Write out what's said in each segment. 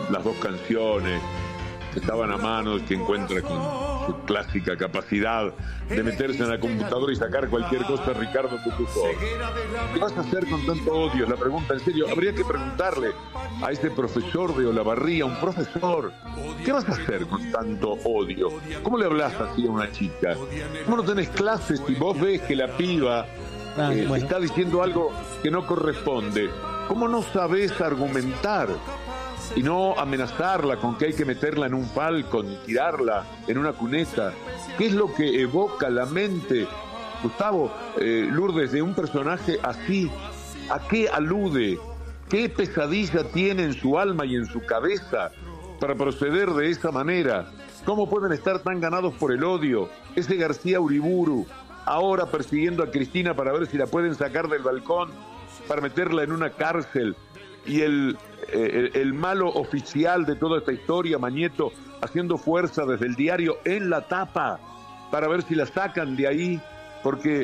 las dos canciones que estaban a mano y que encuentra con su clásica capacidad de meterse en la computadora y sacar cualquier cosa, Ricardo Tucuzón. ¿Qué vas a hacer con tanto odio? Es la pregunta, en serio. Habría que preguntarle a ese profesor de Olavarría, un profesor, ¿qué vas a hacer con tanto odio? ¿Cómo le hablas así a una chica? ¿Cómo no tenés clases si vos ves que la piba está diciendo algo que no corresponde? ¿Cómo no sabés argumentar y no amenazarla con que hay que meterla en un Falcon y tirarla en una cuneta? ¿Qué es lo que evoca la mente, Gustavo, Lourdes, de un personaje así? ¿A qué alude? ¿Qué pesadilla tiene en su alma y en su cabeza para proceder de esa manera? ¿Cómo pueden estar tan ganados por el odio? Ese García Uriburu, ahora persiguiendo a Cristina para ver si la pueden sacar del balcón, para meterla en una cárcel, y el malo oficial de toda esta historia, Mañeto, haciendo fuerza desde el diario en la tapa para ver si la sacan de ahí, porque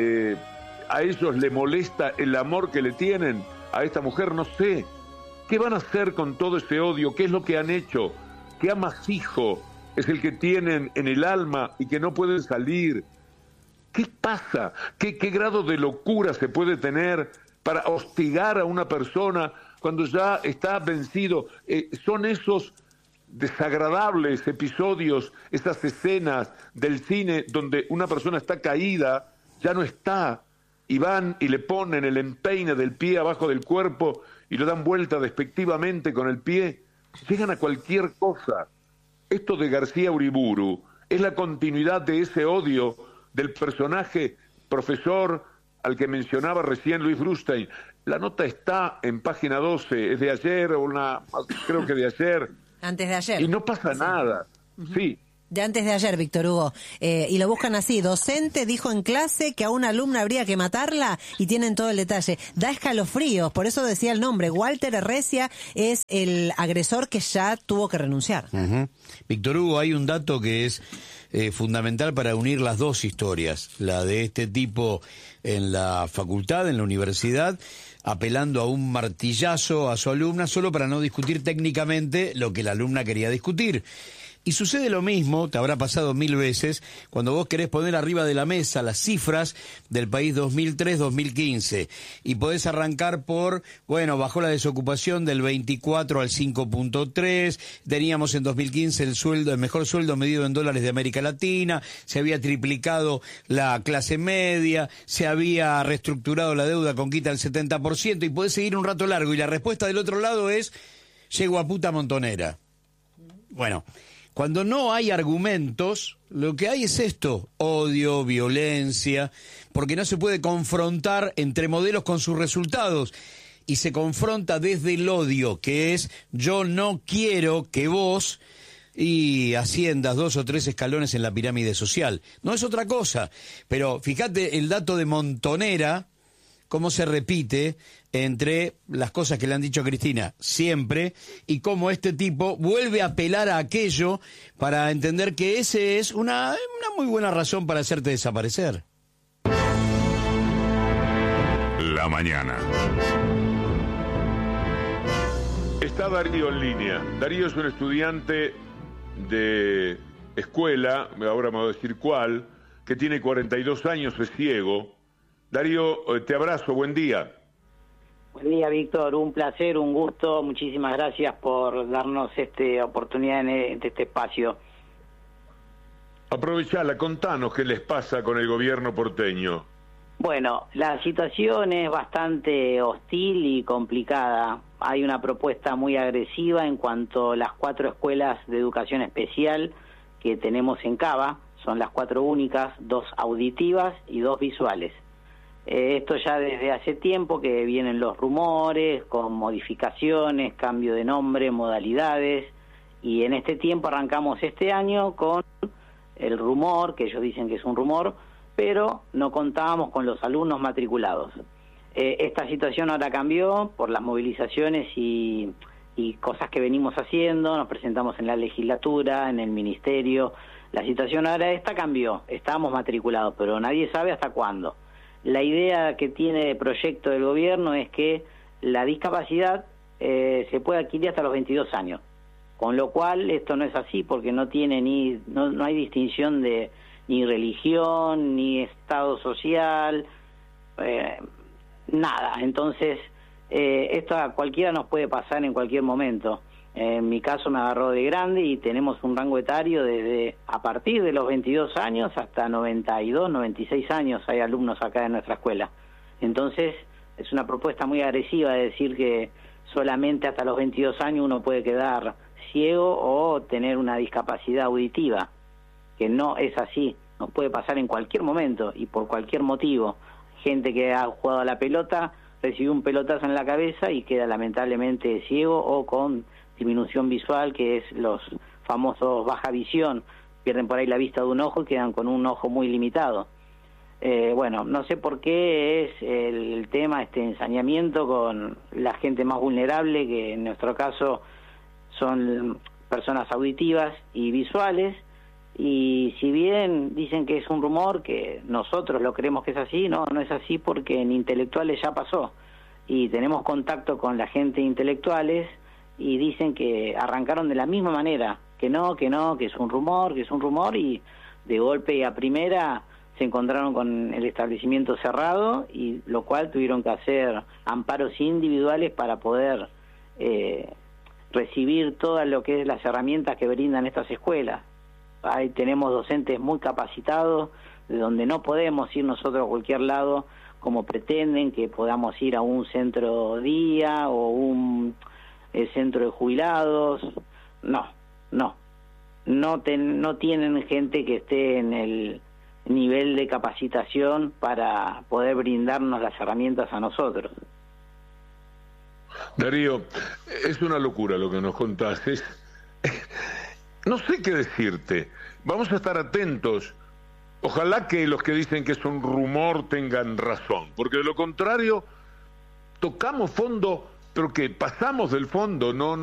a ellos le molesta el amor que le tienen a esta mujer. No sé, ¿qué van a hacer con todo ese odio? ¿Qué es lo que han hecho? ¿Qué amasijo es el que tienen en el alma y que no pueden salir? ¿Qué pasa? ¿Qué grado de locura se puede tener para hostigar a una persona cuando ya está vencido? Son esos desagradables episodios, esas escenas del cine donde una persona está caída, ya no está, y van y le ponen el empeine del pie abajo del cuerpo y lo dan vuelta despectivamente con el pie. Llegan a cualquier cosa. Esto de García Uriburu es la continuidad de ese odio del personaje profesor al que mencionaba recién Luis Brustein. La nota está en página 12, es de ayer, creo que de ayer. Antes de ayer. Y no pasa nada. Sí. De antes de ayer, Víctor Hugo. Y lo buscan así: docente dijo en clase que a una alumna habría que matarla, y tienen todo el detalle. Da escalofríos, por eso decía el nombre. Walter Herresia es el agresor que ya tuvo que renunciar. Víctor Hugo, hay un dato que es fundamental para unir las dos historias. La de este tipo en la facultad, en la universidad, apelando a un martillazo a su alumna solo para no discutir técnicamente lo que la alumna quería discutir. Y sucede lo mismo, te habrá pasado 1000 veces, cuando vos querés poner arriba de la mesa las cifras del país 2003-2015 y podés arrancar por, bajó la desocupación del 24 al 5.3, teníamos en 2015 el mejor sueldo medido en dólares de América Latina, se había triplicado la clase media, se había reestructurado la deuda con quita del 70%, y podés seguir un rato largo, y la respuesta del otro lado es: llego a puta montonera. Bueno, cuando no hay argumentos, lo que hay es esto: odio, violencia, porque no se puede confrontar entre modelos con sus resultados, y se confronta desde el odio, que es: yo no quiero que vos y asciendas 2 o 3 escalones en la pirámide social. No es otra cosa, pero fíjate el dato de montonera, cómo se repite entre las cosas que le han dicho a Cristina siempre, y cómo este tipo vuelve a apelar a aquello para entender que ese es una muy buena razón para hacerte desaparecer. La mañana. Está Darío en línea. Darío es un estudiante de escuela, ahora me voy a decir cuál, que tiene 42 años, es ciego. Darío, te abrazo, buen día. Buen día, Víctor, un placer, un gusto, muchísimas gracias por darnos esta oportunidad en este espacio. Aprovechala, contanos qué les pasa con el gobierno porteño. Bueno, la situación es bastante hostil y complicada. Hay una propuesta muy agresiva en cuanto a las 4 escuelas de educación especial que tenemos en Cava. Son las 4 únicas, 2 auditivas y 2 visuales. Esto ya desde hace tiempo que vienen los rumores, con modificaciones, cambio de nombre, modalidades, y en este tiempo arrancamos este año con el rumor, que ellos dicen que es un rumor, pero no contábamos con los alumnos matriculados. Esta situación ahora cambió por las movilizaciones y cosas que venimos haciendo. Nos presentamos en la legislatura, en el ministerio. La situación ahora cambió, estamos matriculados, pero nadie sabe hasta cuándo. La idea que tiene el proyecto del gobierno es que la discapacidad se puede adquirir hasta los 22 años. Con lo cual esto no es así, porque no tiene no hay distinción de ni religión, ni estado social, nada. Entonces, esto a cualquiera nos puede pasar en cualquier momento. En mi caso me agarró de grande y tenemos un rango etario desde a partir de los 22 años hasta 92, 96 años hay alumnos acá en nuestra escuela. Entonces, es una propuesta muy agresiva de decir que solamente hasta los 22 años uno puede quedar ciego o tener una discapacidad auditiva, que no es así, nos puede pasar en cualquier momento y por cualquier motivo. Gente que ha jugado a la pelota, recibió un pelotazo en la cabeza y queda lamentablemente ciego o con disminución visual, que es los famosos baja visión, pierden por ahí la vista de un ojo y quedan con un ojo muy limitado. Bueno, no sé por qué es el tema, este ensañamiento con la gente más vulnerable, que en nuestro caso son personas auditivas y visuales, y si bien dicen que es un rumor, que nosotros lo creemos que es así, no es así, porque en intelectuales ya pasó, y tenemos contacto con la gente intelectuales, y dicen que arrancaron de la misma manera, que es un rumor, y de golpe y a primera se encontraron con el establecimiento cerrado, y lo cual tuvieron que hacer amparos individuales para poder recibir todas lo que es las herramientas que brindan estas escuelas. Ahí tenemos docentes muy capacitados, de donde no podemos ir nosotros a cualquier lado como pretenden, que podamos ir a un centro día o un centro de jubilados. No tienen gente que esté en el nivel de capacitación para poder brindarnos las herramientas a nosotros. Darío, es una locura lo que nos contaste. No sé qué decirte. Vamos a estar atentos. Ojalá que los que dicen que es un rumor tengan razón, porque de lo contrario tocamos fondo, pero que pasamos del fondo, no